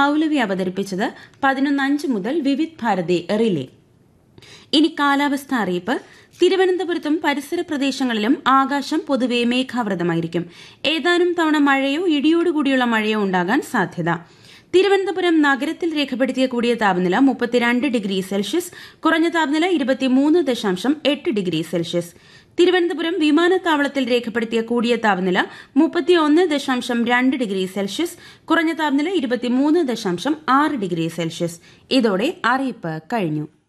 മൌലവി അവതരിപ്പിച്ചത് 11:05 മുതൽ വിവിധ് ഭാരതി റിലേ. ഇനി കാലാവസ്ഥ അറിയിപ്പ്. തിരുവനന്തപുരത്തും പരിസര പ്രദേശങ്ങളിലും ആകാശം പൊതുവെ മേഘാവൃതമായിരിക്കും. ഏതാനും തവണ മഴയോ ഇടിയോടുകൂടിയുള്ള മഴയോ ഉണ്ടാകാൻ സാധ്യത. തിരുവനന്തപുരം നഗരത്തിൽ രേഖപ്പെടുത്തിയ കൂടിയ താപനില 32 ഡിഗ്രി സെൽഷ്യസ്, കുറഞ്ഞ താപനില 23.8 ഡിഗ്രി സെൽഷ്യസ്. തിരുവനന്തപുരം വിമാനത്താവളത്തിൽ രേഖപ്പെടുത്തിയ കൂടിയ താപനില 31.2 ഡിഗ്രി സെൽഷ്യസ്, കുറഞ്ഞ താപനില 23.6 ഡിഗ്രി സെൽഷ്യസ്. ഇതോടെ അറിയിപ്പ് കഴിഞ്ഞു.